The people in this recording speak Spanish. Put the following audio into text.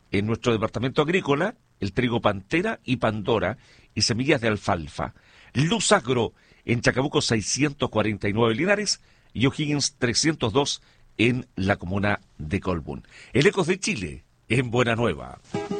en nuestro departamento agrícola, el trigo Pantera y Pandora y semillas de alfalfa. Luz Agro en Chacabuco 649 Linares y O'Higgins 302 en la comuna de Colbún. El Ecos de Chile en Buena Nueva.